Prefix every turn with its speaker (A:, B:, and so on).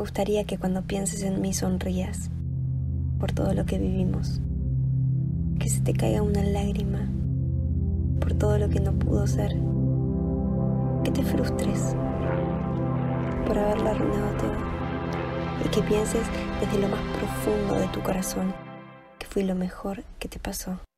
A: gustaría que cuando pienses en mí sonrías por todo lo que vivimos, que se te caiga una lágrima por todo lo que no pudo ser, que te frustres por haberlo arruinado todo y que pienses desde lo más profundo de tu corazón que fui lo mejor que te pasó.